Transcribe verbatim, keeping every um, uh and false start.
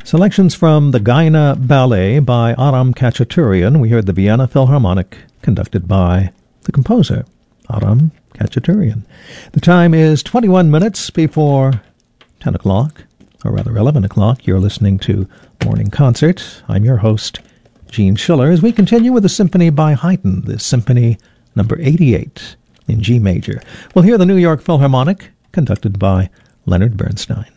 Selections from the Gaina Ballet by Aram Khachaturian. We heard the Vienna Philharmonic, conducted by the composer, Aram Khachaturian. The time is twenty-one minutes before ten o'clock, or rather eleven o'clock. You're listening to Morning Concert. I'm your host, Gene Schiller, as we continue with the symphony by Haydn, the Symphony number eighty-eight in G major. We'll hear the New York Philharmonic, conducted by Leonard Bernstein.